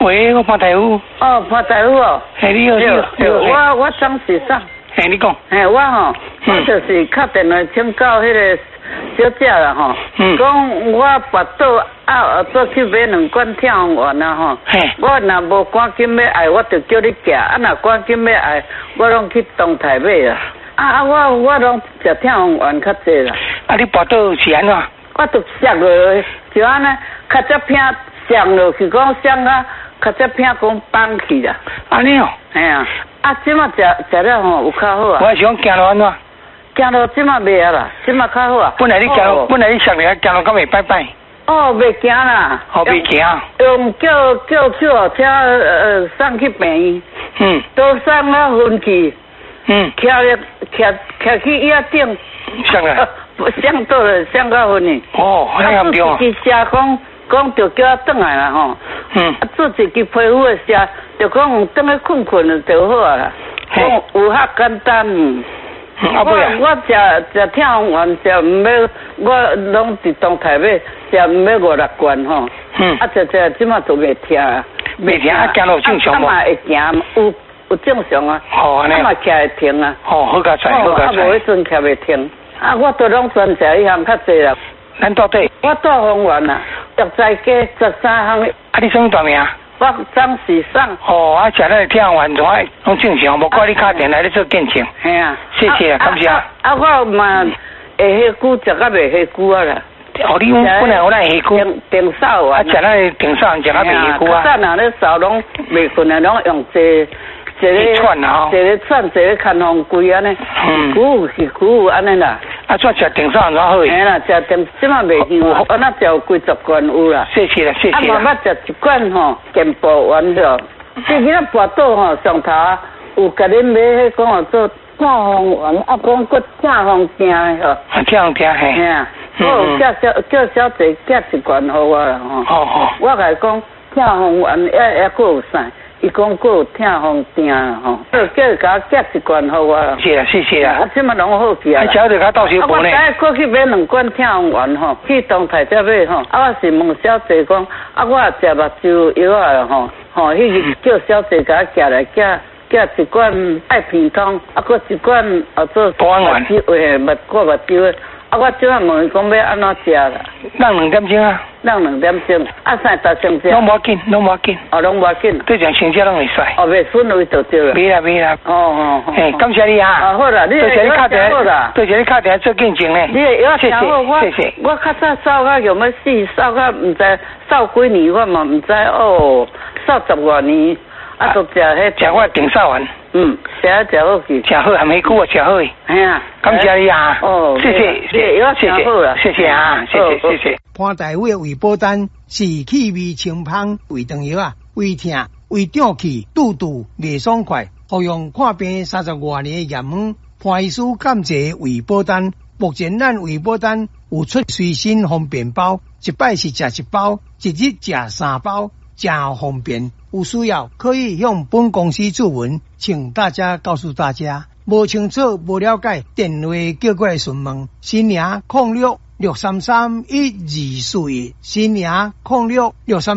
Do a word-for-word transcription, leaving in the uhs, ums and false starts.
喂，我潘大夫。 哦，潘大夫哦。 嘿，你好，你好， 对，我我张先生。 嘿，你讲。 嘿，我吼，我就是打电话请教迄个小姐啦吼，讲我跋倒啊，做去买两罐跳红丸啦吼。嘿。我若无赶紧要爱，我就叫你寄；啊，若赶紧要爱，我拢去东台买啦。啊啊，我我拢食跳红丸较济啦。 啊，你跋倒是安怎？ 我都摔落，就安尼，较只偏上落去，讲上啊，较只偏讲放去啦。 安尼哦。 嘿啊。啊，即马食食了吼，有较好啊。 我是讲行路安怎？ 行路即马袂啊啦，即马较好啊。 本来你行路，本来你上来行路敢袂拜拜？ 哦，袂行啦。 哦，袂行。 用叫叫救护车呃送去病院。嗯。都送啊昏去。嗯。徛咧徛徛去椅仔顶。 上来。 上到了上到昏去。哦， 那严重啊。 一支车讲讲着叫我转来啦吼。嗯。啊，做一支皮肤的车。就讲等下困困就好啊啦，讲有遐简单。我我食食跳红丸，食唔要，我拢伫东台买，食唔要五六罐吼。嗯。啊，食食即马就袂疼啊。 袂疼啊，行路正常无？ 啊嘛会行，有有正常啊。 哦，安尼。 啊嘛徛会停啊。 哦，好加彩，好加彩。 啊，无迄阵徛袂停。啊，我都拢专食迄项较济啦。 咱到底？ 我到红丸啦，药材街十三行。 啊，你什么大名？ 我张时尚。 哦，啊，食咱跳完怎啊，拢正常，无怪你打电来咧做见证。 系啊， 谢谢啊，感谢。 啊，我嘛会下久，食到袂下久啊啦。 哦，你本来有咱下久。 顶顶扫啊。啊， 食咱顶扫，食到袂下久啊。 早若咧扫拢袂困啊，拢用这一串啊， 一个串，一个看风柜安尼。嗯。久是久安尼啦。 啊，怎食顶扫怎好？ 嘿啦，食顶即马袂香，啊，那食有几十罐有啦。 谢谢啦，谢谢啦。 啊，慢慢食一罐吼，健保丸了。这个跋倒吼，上头有甲恁买迄讲哦做跳红丸，啊，讲搁跳红订的吼。 啊，跳红订嘿。 嘿啊。我叫小叫小姐寄一罐互我啦吼。哦哦。我甲伊讲跳红丸也也搁有啥？伊讲搁有跳红订吼，叫伊甲我寄一罐互我啦。谢啦，谢谢啦。 啊，即马拢好去啊。啊， 晓得甲到时补呢。 啊，我过去买两罐跳红丸吼，去东台再买吼。啊，我是问小姐讲，啊，我也食目睭药啊吼，吼，迄个叫小姐甲我寄来寄寄一罐爱片汤，啊，搁一罐啊做目睭诶，目过目睭诶。啊，我即下问伊讲要安怎食啦？ 让两点钟啊。 让两点钟。啊，啥达先食？ 拢无紧，拢无紧。 哦，拢无紧。 对上先食拢会使。 哦，袂损位就对啦。 袂啦，袂啦。哦哦哦。嘿，感谢你啊。啊， 好啦，你多谢你打电话， 多谢你打电话做见证咧。 你药谢谢， 谢谢。我较早扫到有要死，扫到毋知扫几年，我嘛毋知哦，扫十外年，啊，都食迄。 食我顶扫完。 嗯，食啊食好去， 食好，还没久啊，食好诶。哎呀，感谢你啊。哦，谢谢，谢谢，谢谢，谢谢啊，谢谢，谢谢。 潘大夫的胃保丹是气味清芳胃肠药啊，胃痛、胃胀气、肚肚袂爽快，服用看病三十多年的验方，潘医师感谢胃保丹。目前咱胃保丹有出随身方便包，一摆是食一包，一日食三包，真方便。有需要可以向本公司注文，请大家告诉大家，无清楚、无了解，电话叫过来询问。新娘零六六三三一二四一，新娘零六六三。